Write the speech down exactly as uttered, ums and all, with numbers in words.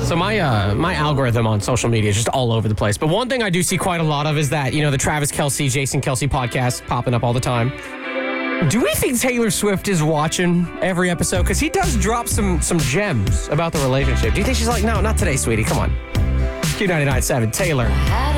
So my uh, my algorithm on social media is just all over the place. But one thing I do see quite a lot of is that, you know, the Travis Kelce, Jason Kelce podcast popping up all the time. Do we think Taylor Swift is watching every episode? Because he does drop some some gems about the relationship. Do you think she's like, no, not today, sweetie. Come on. Q ninety-nine point seven, Taylor.